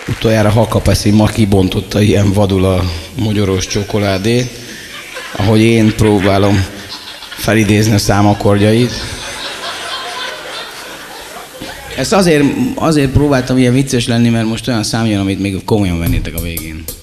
utoljára Hakapeszi ma kibontotta ilyen vadul a mogyoros csokoládét, ahogy én próbálom felidézni a számakordjait. Ezt azért próbáltam ilyen vicces lenni, mert most olyan szám jön, amit még komolyan vennétek a végén.